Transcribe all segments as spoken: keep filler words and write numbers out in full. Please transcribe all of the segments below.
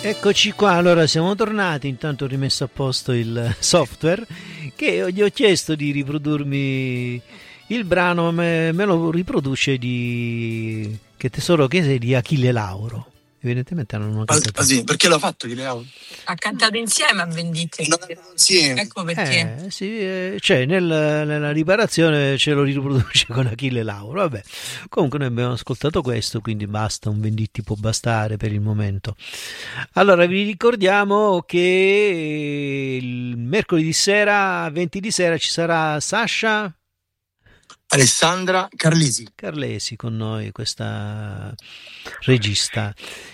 Eccoci qua, allora siamo tornati, intanto ho rimesso a posto il software che gli ho chiesto di riprodurmi il brano, me, me lo riproduce di Che tesoro che sei di Achille Lauro. Evidentemente hanno cantato. Ah, sì, perché l'ha fatto Achille Lauro? Ha cantato insieme a Venditti. No, insieme. Ecco perché. Eh, sì, eh, cioè nel, nella riparazione ce lo riproduce con Achille Lauro. Vabbè, comunque noi abbiamo ascoltato questo, quindi basta, un Venditti può bastare per il momento. Allora vi ricordiamo che il mercoledì sera, venti di sera, ci sarà Sasha Alessandra Carlesi. Carlesi con noi, questa regista.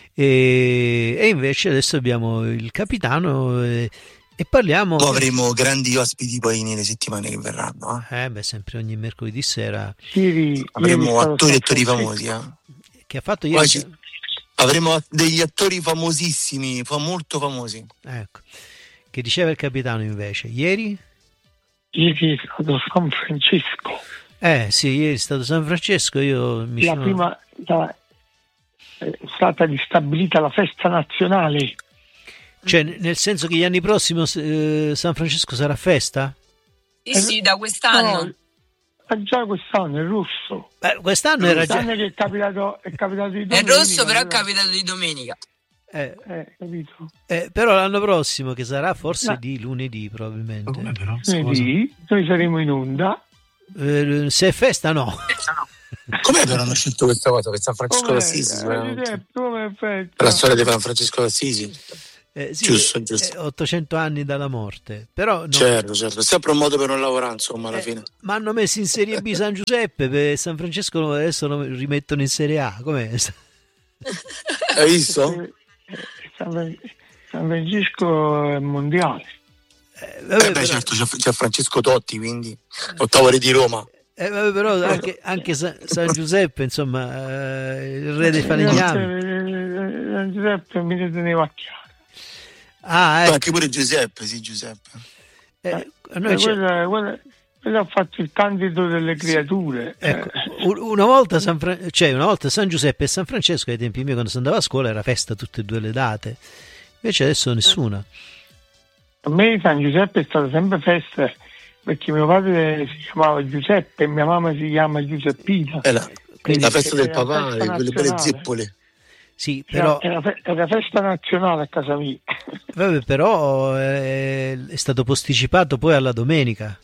E, e invece adesso abbiamo il capitano e, e parliamo. Poi avremo grandi ospiti poi nelle settimane che verranno. Eh, eh beh, sempre ogni mercoledì sera. Ieri, avremo ieri attori e attori famosi. Eh. Che ha fatto ieri? Ci, avremo degli attori famosissimi, molto famosi. Ecco. Che diceva il capitano invece? Ieri? Ieri è stato San Francesco. Eh sì, ieri è stato San Francesco. Io mi la sono... prima la, è stata ristabilita la festa nazionale. Cioè, nel senso che gli anni prossimi eh, San Francesco sarà festa? Sì, sì, da quest'anno. No, già quest'anno è rosso. Eh, quest'anno era già. Quest'anno che è capitato, è capitato di È domenica. rosso, però è capitato di domenica. Eh, eh, capito? Eh, però l'anno prossimo, che sarà forse no. di lunedì probabilmente. Ma come però? Lunedì, noi saremo in onda. Eh, se è festa no. Com'è però hanno scelto questa cosa per San Francesco d'Assisi? La storia di San Francesco d'Assisi. Eh, sì, giusto, giusto. Eh, ottocento anni dalla morte. Però no, certo, certo, è sempre un modo per non lavorare, insomma, alla eh, fine. Ma hanno messo in Serie B San Giuseppe, per San Francesco adesso lo rimettono in Serie A. Com'è? Hai visto? San Francesco è mondiale. Eh, vabbè, eh beh, però... certo, c'è, c'è Francesco Totti, quindi ottavo re di Roma. Eh, vabbè, però anche, anche San, San Giuseppe, insomma, eh, il re dei falegnami. San Giuseppe mi teneva a chiaro. Ah, ecco. Anche pure Giuseppe, sì, Giuseppe. Eh, eh, noi quella, quella, quella ha fatto il candido delle creature. Sì. Ecco, una volta, San Fra... cioè, una volta San Giuseppe e San Francesco, ai tempi miei quando si andava a scuola, era festa tutte e due le date. Invece adesso nessuna. A me San Giuseppe è stata sempre festa perché mio padre si chiamava Giuseppe e mia mamma si chiama Giuseppina. È la, la festa del papà, quelle belle zeppole. Sì, però è una, è una festa nazionale a casa mia. Vabbè, però è, è stato posticipato poi alla domenica.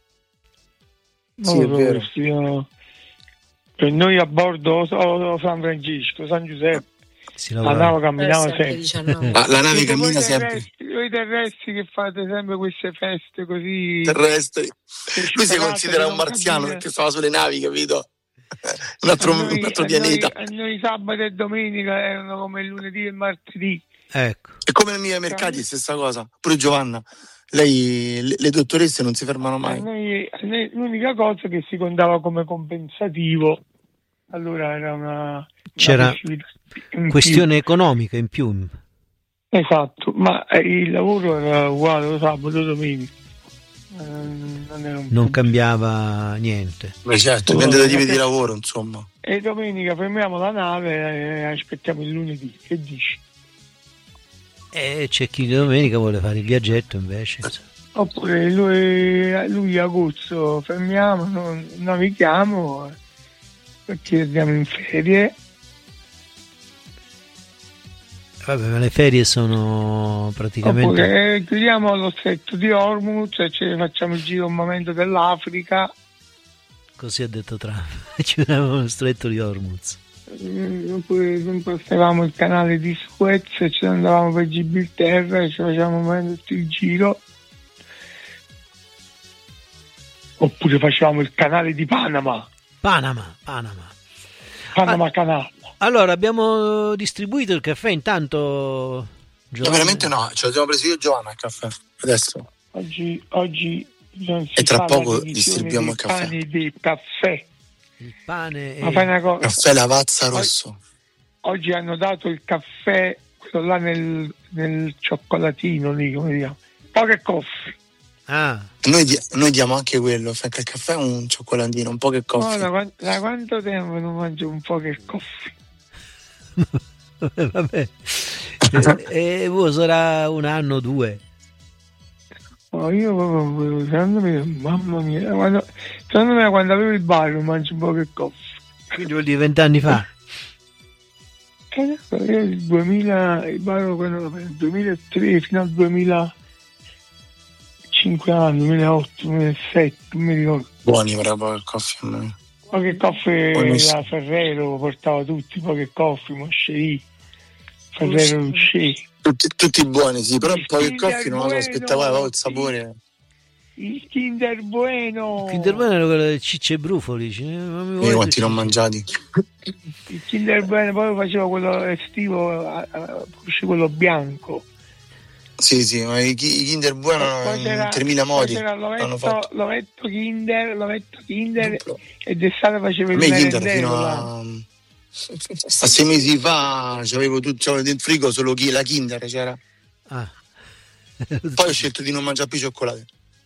Sì, è vero. Io, per noi a bordo o, o San Francesco, San Giuseppe, la nave camminava eh, sempre. Ah, la nave cammina sempre. Terrestri, voi terrestri che fate sempre queste feste così. Terrestri. Lui si considera un marziano capire. Perché stava sulle navi, capito? Un altro, noi, un altro pianeta. A noi, a noi sabato e domenica erano come il lunedì e il martedì. Ecco. E come nei miei mercati, stessa cosa. Pure Giovanna. Lei, le, le dottoresse non si fermano mai. A noi, a noi, l'unica cosa che si contava come compensativo, allora era una, c'era una questione economica in più. Esatto, ma il lavoro era uguale lo sabato e domenica. Non, non, non cambiava niente. Beh, certo, dipende dai tipi di lavoro, insomma. E domenica fermiamo la nave e aspettiamo il lunedì. Che dici? E c'è chi di domenica vuole fare il viaggetto invece. Oppure lui, lui agosto fermiamo, non navighiamo perché andiamo in ferie. Vabbè, ma le ferie sono praticamente. Oppure chiudiamo lo stretto di Hormuz e ci facciamo il giro un momento dell'Africa. Così ha detto Trump. Chiudiamo lo stretto di Hormuz. Oppure passavamo il canale di Suez e ci andavamo per Gibilterra e ci facevamo tutto il giro. Oppure facevamo il canale di Panama. Panama, Panama. Panama ah, Canale. Allora, abbiamo distribuito il caffè intanto. No, veramente no, ce l'abbiamo preso io e Giovanna il caffè. Adesso. Oggi, oggi e tra poco distribuiamo il caffè. Pani di caffè. Il pane Ma fai una cosa. Caffè Lavazza rosso. Oggi, oggi hanno dato il caffè, quello là nel, nel cioccolatino lì, come diciamo. Poche coffee. Ah. Noi, di- noi diamo anche quello, perché il caffè è un cioccolatino, un po' che coffee. No, da, da quanto tempo non mangio un po' che coffee? Vabbè. e, e sarà un anno o due. Oh, io proprio, secondo me, mamma mia, quando, secondo me quando avevo il bar mangio un po' che coffee. Quindi vuol dire vent'anni fa? Eh, io il duemila, il bar quando duemilatré fino al duemilacinque anni, duemilaotto, duemilasette, non mi ricordo. Buoni però il coffee. Ma che coffee la Ferrero portava tutti, poi che coffee, Mosceri, Ferrero Rocher. Tutti, tutti buoni, sì, però poi il coffee non lo aspettavo, avevo il sapore. Il Kinder Bueno. Il Kinder Bueno era quello delle cicce e brufoli. Io quanti non mangiati. Il Kinder Bueno poi facevo quello estivo, quello bianco. Sì, sì, ma i, i Kinder Bueno in tremila modi. C'era l'ovetto, l'ovetto Kinder, l'ovetto Kinder e d'estate facevo il Kinder fino a, a sei mesi fa c'avevo tutto, c'avevo dentro frigo solo chi la Kinder c'era. Ah. Poi ho scelto di non mangiare più cioccolato.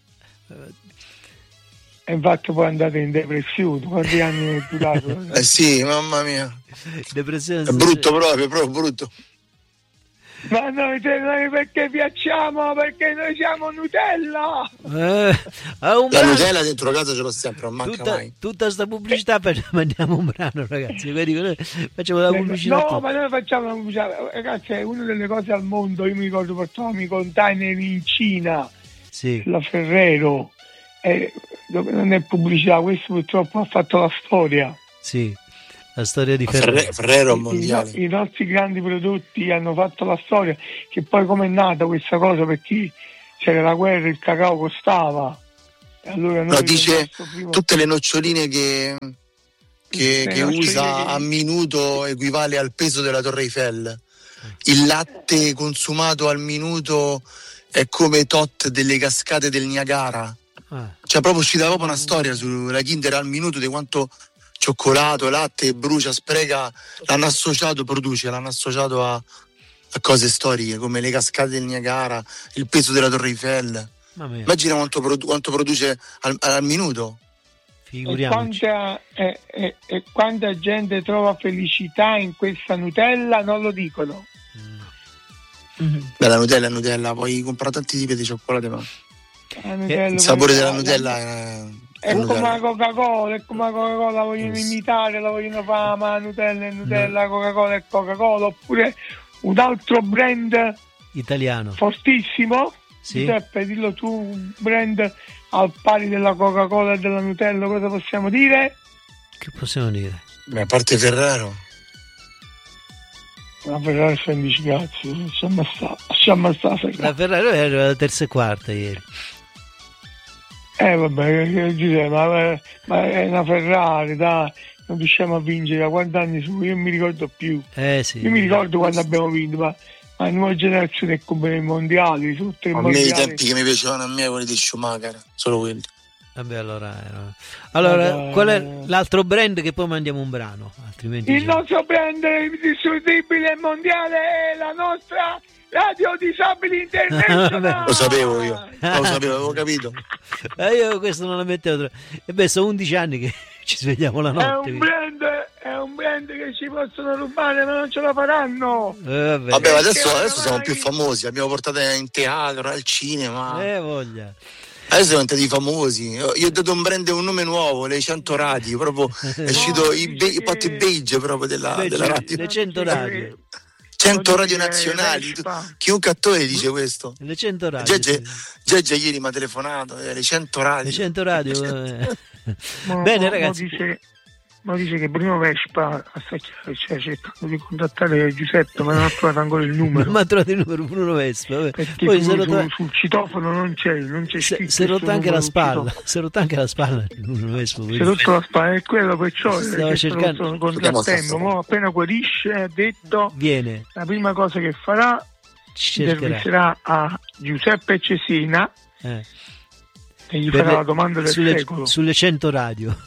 E infatti poi andate in depressione. Quanti anni è durato? Eh sì, mamma mia. Depressione è brutto proprio, proprio brutto. Ma noi, noi perché piacciamo? Perché noi siamo Nutella. Eh, la brano. Nutella dentro casa ce l'ho sempre, non manca tutta, mai. Tutta sta pubblicità per mandiamo un brano, ragazzi. Vedi, noi facciamo la pubblicità. No, ma noi facciamo la pubblicità. Ragazzi, è una delle cose al mondo. Io mi ricordo portavamo i container in Cina. Sì. La Ferrero. Eh, dove non è pubblicità, questo purtroppo ha fatto la storia. Sì. La storia di Ferrero, Ferrero mondiale. I, I nostri grandi prodotti hanno fatto la storia, che poi come è nata questa cosa, perché c'era la guerra, il cacao costava. E allora noi no, dice primo... tutte le noccioline che, che, che usa che... a minuto equivale al peso della Torre Eiffel. Il latte consumato al minuto è come tot delle cascate del Niagara. Ah. Cioè proprio ci dà proprio una storia sulla Kinder al minuto di quanto cioccolato, latte, brucia, spreca, l'hanno associato, produce, l'hanno associato a, a cose storiche come le cascate del Niagara, il peso della Torre Eiffel. Immagina quanto, produ- quanto produce al, al minuto. Figuriamoci. E quanta, e, e, e quanta gente trova felicità in questa Nutella, non lo dicono. Mm-hmm. Beh, la Nutella è Nutella, puoi comprare tanti tipi di cioccolato, ma Nutella, il sapore della Nutella è... È come la Coca-Cola, è come la Coca-Cola, la vogliono yes. imitare, la vogliono fare, ma Nutella è Nutella, no. Coca-Cola è Coca-Cola, oppure un altro brand italiano fortissimo, sì. Giuseppe, dillo tu, un brand al pari della Coca-Cola e della Nutella, cosa possiamo dire? Che possiamo dire? Beh, a parte Ferraro. La Ferraro sta in dieci cazzo, lasciamo stare, lasciamo stare. La Ferraro era la terza e quarta ieri. Eh vabbè, Giuseppe, ma, ma è una Ferrari, dai, non riusciamo a vincere da quanti anni su, io non mi ricordo più. Eh sì. Io mi ricordo quando abbiamo vinto, ma la nuova generazione è come i mondiali, tutte le a mondiali. me i tempi che mi piacevano a me quelli di Schumacher, solo quelli. Vabbè, allora era... allora vabbè. Qual è l'altro brand che poi mandiamo un brano? Altrimenti il c'è... nostro brand indiscutibile mondiale è la nostra Radio Disabili International. Lo sapevo io, lo sapevo, avevo capito. Eh, io questo non lo mettevo. E beh, sono undici anni che ci svegliamo la notte. È un brand, è un brand che ci possono rubare, ma non ce la faranno. Eh, vabbè, vabbè ma adesso, adesso siamo più famosi, abbiamo portato in teatro, al cinema. Eh, voglia. Adesso siamo diventati famosi. Io ho dato un brand, un nome nuovo, le cento radio, proprio è uscito i, be- i patti beige proprio della, Beh, della radio. Le cento radio. cento radio nazionali, chiunque attore dice questo. Le cento radio. Gegge ieri mi ha telefonato, eh, le cento radio. Le cento radio. Eh. Ma, bene ma, ragazzi. Ma dice, ma dice che Bruno Vespa sta cioè, cercando di contattare Giuseppe, ma non ha trovato ancora il numero. Non mi ha trovato il numero Bruno Vespa. Vabbè. Perché poi su, rota... su, sul citofono non c'è, non c'è se, si è rotta anche la spalla. Si è rotta anche la spalla. Bruno Vespa. Si è rotta la spalla, è quello perciò. Stava cercando. Contrattempo. Mo appena guarisce ha detto. Viene. La prima cosa che farà intervisterà a Giuseppe Cesina. Eh. E gli farà le, la domanda del sulle, secolo. Sulle cento radio.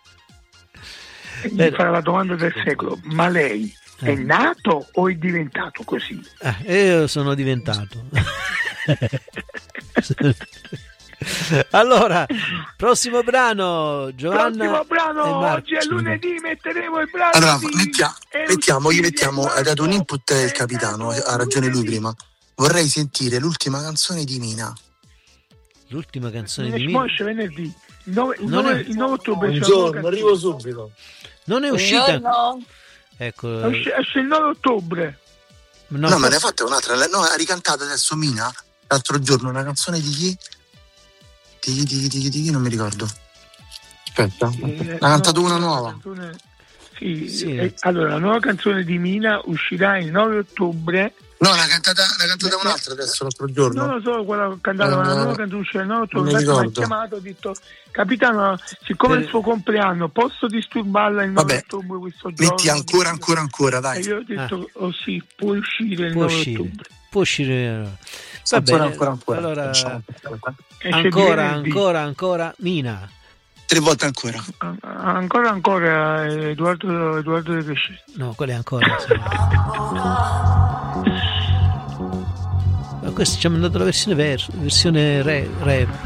E gli farà la domanda del secolo. Ma lei eh. è nato o è diventato così? Eh, io sono diventato. Allora, prossimo brano, Giovanna. Prossimo brano, oggi è lunedì, metteremo il brano. Allora, di... mettia, mettiamo, gli mettiamo, ha dato un input il capitano, ha ragione lui prima. Vorrei sentire l'ultima canzone di Mina. L'ultima canzone ne di Mina? Esce venerdì, il nove, il Non nove, è... il nove ottobre. Buongiorno, arrivo subito. Non è uscita. No. Ecco. Esce, esce il nove ottobre. No, no, ma ne ha fatta un'altra. No, ha ricantato adesso Mina l'altro giorno una canzone di chi? Di chi, di chi, di chi, di chi? Non mi ricordo. Aspetta, eh, ha cantato no, una nuova. Canzone... Sì, sì. Eh, allora la nuova canzone di Mina uscirà il nove ottobre. No, l'ha cantata, l'ha cantata eh, un'altra adesso l'altro giorno. Non lo so, quella cantata, uh, la nuova canzone uscirà il nove ottobre. Mi ha chiamato, ha detto: capitano, siccome per... è il suo compleanno, posso disturbarla il nove Vabbè, ottobre questo giorno? metti ancora, ancora, ancora, dai. E io ho detto: ah. oh sì, può uscire il può nove uscire. ottobre. Può uscire. Va ancora, bene. ancora, ancora. Allora, Esce ancora, ancora, ancora, Mina. Tre volte ancora. Ancora, ancora, Edoardo, Edoardo De Pesce. No, quella è ancora. Sì. Ma questo ci ha mandato la versione ver- versione re- rap.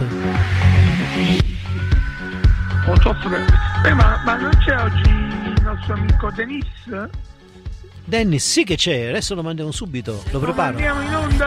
Eh, ma, ma non c'è oggi il nostro amico Denis? Dennis, sì che c'è, adesso lo mandiamo subito, lo preparo. Andiamo in onda.